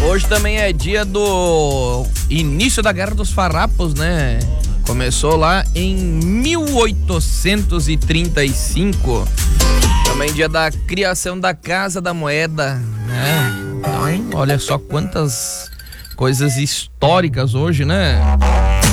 Hoje também é dia do início da Guerra dos Farrapos, né? Começou lá em 1835. Também dia da criação da Casa da Moeda, né? Então, olha só quantas coisas históricas hoje, né?